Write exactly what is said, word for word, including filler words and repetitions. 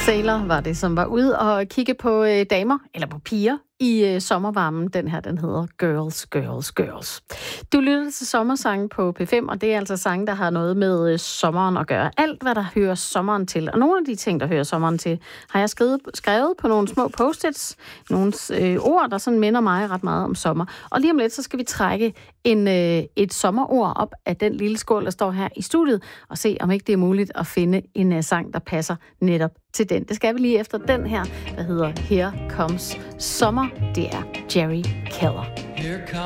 Sailor var det, som var ude og kigge på øh, damer, eller på piger, i øh, sommervarmen. Den her, den hedder Girls, Girls, Girls. Du lytter til sommersange på P fem, og det er altså sange, der har noget med øh, sommeren at gøre. Alt, hvad der hører sommeren til. Og nogle af de ting, der hører sommeren til, har jeg skrevet, skrevet på nogle små post-its. Nogle øh, ord, der sådan minder mig ret meget om sommer. Og lige om lidt, så skal vi trække en, øh, et sommerord op af den lille skål, der står her i studiet, og se, om ikke det er muligt at finde en øh, sang, der passer netop til den. Det skal vi lige efter den her, der hedder Here Comes Summer. Det er Jerry Keller.